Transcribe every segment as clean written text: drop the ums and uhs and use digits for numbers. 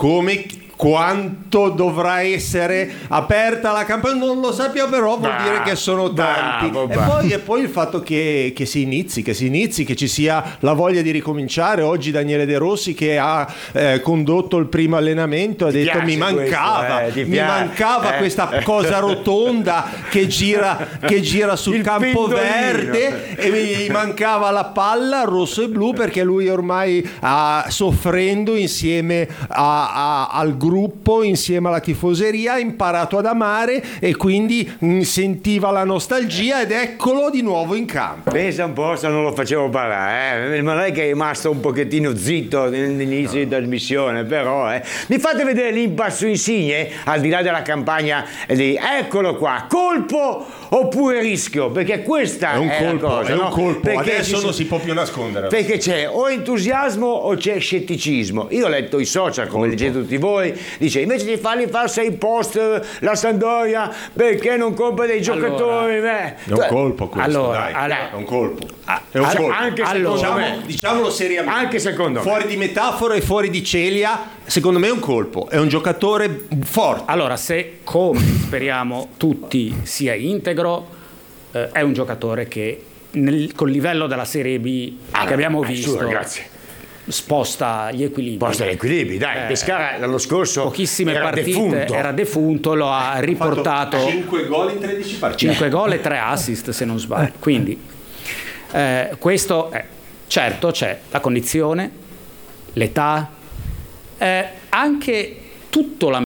quanto dovrà essere aperta la campagna non lo sappiamo, però vuol dire che sono tanti. E poi il fatto che si inizi, che ci sia la voglia di ricominciare. Oggi Daniele De Rossi, che ha condotto il primo allenamento, ha detto mi mancava questa cosa rotonda che gira sul campo verde, e mi mancava la palla rosso e blu, perché lui ormai soffrendo insieme al gruppo, insieme alla tifoseria, ha imparato ad amare, e quindi sentiva la nostalgia, ed eccolo di nuovo in campo. Pensa un po' se non lo facevo parlare, ma non è che è rimasto un pochettino zitto nell'inizio di trasmissione, però mi fate vedere l'impasse su Insigne, al di là della campagna di eccolo qua, colpo oppure rischio, perché questa è un colpo, perché adesso non si può più nascondere, perché c'è o entusiasmo o c'è scetticismo. Io ho letto i social, come leggete tutti voi, dice invece di fargli fare 6 post la Sampdoria perché non compra dei giocatori, è un colpo questo, è un colpo, anche secondo me, diciamolo seriamente, anche secondo me, fuori di metafora e fuori di celia, secondo me è un colpo, è un giocatore forte. Allora, se come speriamo tutti sia integro, è un giocatore che col livello della Serie B che abbiamo visto, grazie, sposta gli equilibri. Dai, Pescara l'anno scorso pochissime partite era defunto, lo ha riportato 5 gol in 13 partite, 5 gol e 3 assist se non sbaglio, quindi questo certo c'è la condizione, l'età, anche tutto l'ambiente,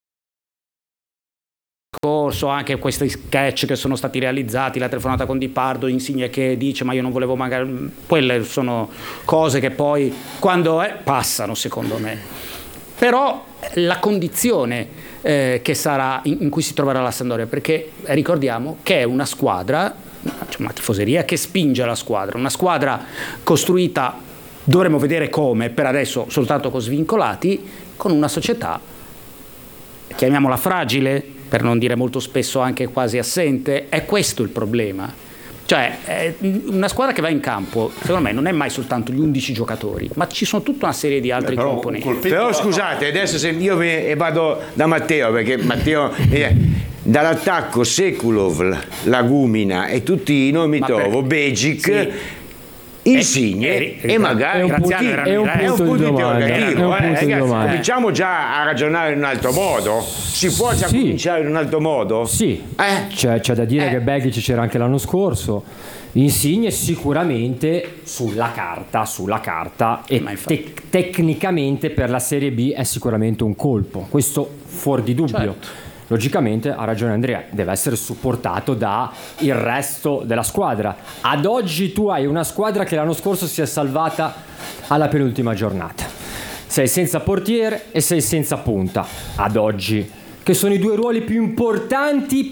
anche questi sketch che sono stati realizzati, la telefonata con Di Pardo, Insigne che dice ma io non volevo magari, quelle sono cose che poi quando passano secondo me, però la condizione che sarà in cui si troverà la Sampdoria, perché ricordiamo che è una squadra, c'è una tifoseria che spinge la squadra, una squadra costruita, dovremmo vedere come, per adesso soltanto con svincolati, con una società, chiamiamola fragile, per non dire molto spesso anche quasi assente. È questo il problema, cioè una squadra che va in campo secondo me non è mai soltanto gli 11 giocatori, ma ci sono tutta una serie di altri componenti. Però scusate, adesso se io vado da Matteo, perché Matteo dall'attacco Sekulov, Lagumina e tutti i nomi trovo, Begic, sì, Insigne e magari è un punto di domanda. Cominciamo già a ragionare in un altro modo. Si può già cominciare in un altro modo? Sì, c'è da dire che Begic c'era anche l'anno scorso. Insigne sicuramente sulla carta e tecnicamente per la Serie B è sicuramente un colpo, questo fuori di dubbio. Certo. Logicamente ha ragione Andrea, deve essere supportato da il resto della squadra. Ad oggi tu hai una squadra che l'anno scorso si è salvata alla penultima giornata, sei senza portiere e sei senza punta ad oggi, che sono i due ruoli più importanti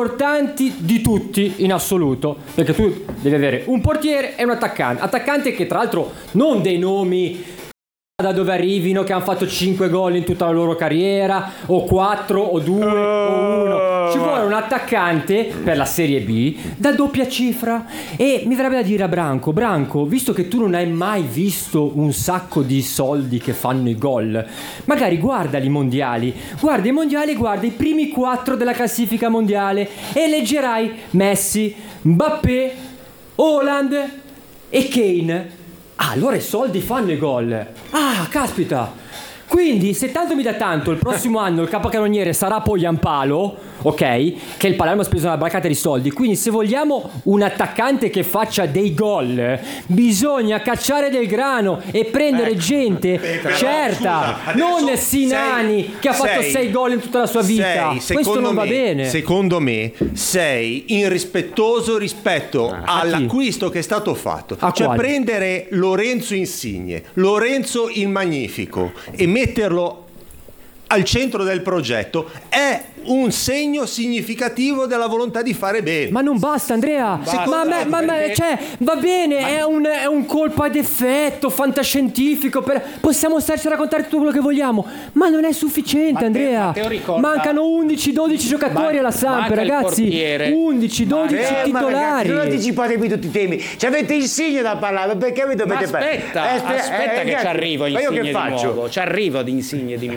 di tutti in assoluto, perché tu devi avere un portiere e un attaccante che tra l'altro non dei nomi da dove arrivino che hanno fatto 5 gol in tutta la loro carriera, o 4 o 2 o 1. Ci vuole un attaccante per la Serie B da doppia cifra. E mi verrebbe da dire a Branco, visto che tu non hai mai visto un sacco di soldi che fanno i gol, magari guarda i mondiali, guarda i primi 4 della classifica mondiale e leggerai Messi, Mbappé, Haaland e Kane. Allora i soldi fanno i gol. Caspita. Quindi se tanto mi dà tanto, il prossimo anno il capocannoniere sarà Pogliampalo, ok? Che il Palermo ha speso una barcata di soldi. Quindi se vogliamo un attaccante che faccia dei gol, bisogna cacciare del grano e prendere gente certa, non Sinani che ha fatto 6 gol in tutta la sua vita. Questo non va bene. Secondo me sei irrispettoso rispetto all'acquisto che è stato fatto. Cioè prendere Lorenzo Insigne, Lorenzo il Magnifico, e metterlo al centro del progetto è un segno significativo della volontà di fare bene. Ma non basta, Andrea. Cioè, va bene, è un colpo ad effetto fantascientifico. Possiamo starci a raccontare tutto quello che vogliamo, ma non è sufficiente, Andrea. Mancano 11-12 giocatori alla Samp, ragazzi. 11-12 titolari. Non anticipatevi tutti i temi. Ci avete Insigne da parlare, perché vi dovete aspetta che ci arrivo Insigne di nuovo. Ci arrivo di Insigne di nuovo.